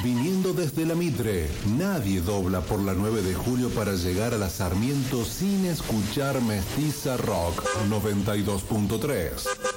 Viniendo desde la Mitre, nadie dobla por la 9 de julio para llegar a la Sarmiento sin escuchar Mestiza Rock 92.3.